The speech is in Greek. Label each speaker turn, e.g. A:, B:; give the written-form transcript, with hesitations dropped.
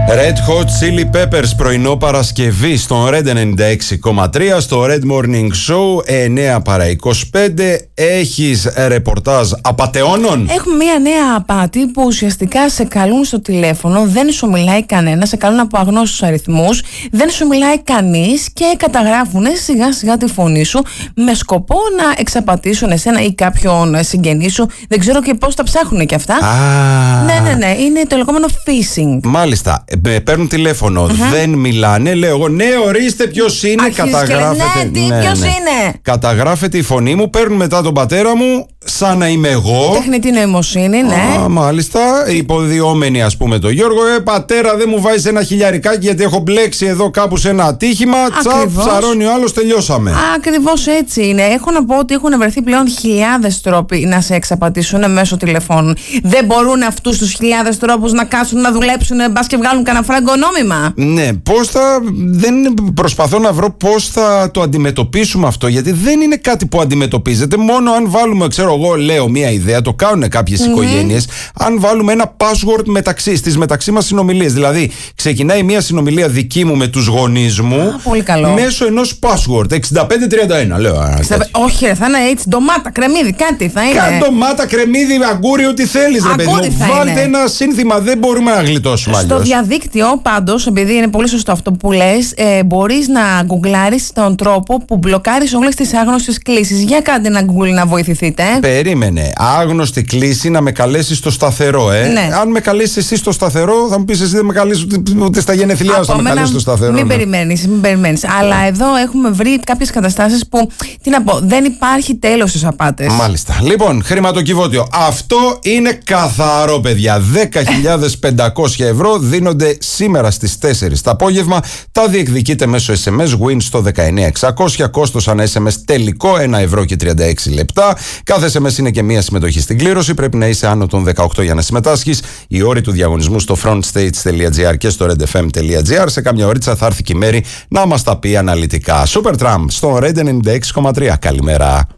A: Red Hot Chili Peppers, πρωινό Παρασκευή στον Red 96,3 στο Red Morning Show 9 παρά 25. Έχεις ρεπορτάζ απατεώνων?
B: Έχουμε μια νέα απάτη που ουσιαστικά σε καλούν στο τηλέφωνο, δεν σου μιλάει κανένα, σε καλούν από αγνώστους αριθμούς, δεν σου μιλάει κανείς και καταγράφουν σιγά σιγά τη φωνή σου με σκοπό να εξαπατήσουν εσένα ή κάποιον συγγενή σου. Δεν ξέρω και πώς τα ψάχνουν και αυτά. Ναι, είναι το λεγόμενο phishing.
A: Μάλιστα. Παίρνουν τηλέφωνο, δεν μιλάνε. Λέω εγώ, ναι, ορίστε ποιος είναι. Καταγράφεται.
B: Ποιος είναι.
A: Καταγράφεται η φωνή μου, παίρνουν μετά τον πατέρα μου, σαν να είμαι εγώ.
B: Τεχνητή νοημοσύνη, ναι.
A: Μάλιστα. Υποδιόμενοι, ας πούμε, το Γιώργο. Πατέρα, δεν μου βάζεις ένα χιλιαρικάκι γιατί έχω μπλέξει εδώ κάπου σε ένα ατύχημα. Τσαπ, ψαρώνει ο άλλος, τελειώσαμε.
B: Ακριβώς έτσι είναι. Έχω να πω ότι έχουν βρεθεί πλέον χιλιάδες τρόποι να σε εξαπατήσουν μέσω τηλεφώνου. Δεν μπορούν αυτούς τους χιλιάδες τρόπους να κάτσουν να δουλέψουν, μπας και βγάλουν κανένα φράγκο νόμιμα.
A: Ναι, δεν προσπαθώ να βρω πώς θα το αντιμετωπίσουμε αυτό, γιατί δεν είναι κάτι που αντιμετωπίζεται μόνο αν βάλουμε, ξέρω εγώ, λέω μια ιδέα, το κάνουν κάποιες οικογένειες, αν βάλουμε ένα password στις μεταξύ μας συνομιλίες. Δηλαδή, ξεκινάει μια συνομιλία δική μου με τους γονείς μου μέσω ενός password 6531, λέω.
B: Όχι, θα είναι έτσι, ντομάτα, κρεμμύδι, κάτι θα είναι.
A: Ντομάτα, κρεμμύδι, αγκούρι, ό,τι θέλεις, ρε παιδί μου. Βάλτε ένα σύνθημα, δεν μπορούμε να γλιτώσουμε αλλιώς.
B: Στο διαδίκτυο, πάντως, επειδή είναι πολύ σωστό αυτό που λες, μπορείς να γκουγκλάρεις τον τρόπο που μπλοκάρεις όλες τις άγνωστες κλήσεις. Για κάντε ένα Google να βοηθηθείτε.
A: Περίμενε. Άγνωστη κλήση να με καλέσεις στο σταθερό,
B: Ναι.
A: Αν με καλέσεις εσύ στο σταθερό, θα μου πεις εσύ δεν με καλέσεις ούτε στα γενεθλιά σου να με καλέσεις στο σταθερό.
B: Μην περιμένεις. Αλλά εδώ έχουμε βρει κάποιες καταστάσεις που, τι να πω, δεν υπάρχει τέλος στις απάτες.
A: Μάλιστα. Λοιπόν, χρηματοκιβώτιο. Αυτό είναι καθαρό, παιδιά. 10.500 ευρώ δίνονται σήμερα στις 4 το απόγευμα. Τα διεκδικείτε μέσω SMS WIN στο 19600. Κόστος ανά SMS τελικό 1 ευρώ και 36 λεπτά. Κάθε SMS είναι και μία συμμετοχή στην κλήρωση. Πρέπει να είσαι άνω των 18 για να συμμετάσχεις. Οι όροι του διαγωνισμού στο frontstage.gr και στο redfm.gr. Σε κάμια ωρίτσα θα έρθει και η Μέρη να μας τα πει αναλυτικά. Supertramp στο Red 96,3. Καλημέρα.